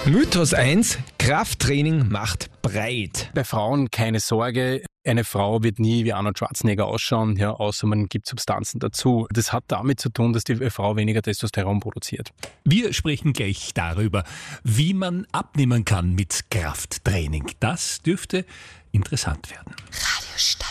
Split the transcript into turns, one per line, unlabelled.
Mythos 1: Krafttraining macht breit.
Bei Frauen keine Sorge, eine Frau wird nie wie Arnold Schwarzenegger ausschauen, ja, außer man gibt Substanzen dazu. Das hat damit zu tun, dass die Frau weniger Testosteron produziert.
Wir sprechen gleich darüber, wie man abnehmen kann mit Krafttraining. Das dürfte interessant werden.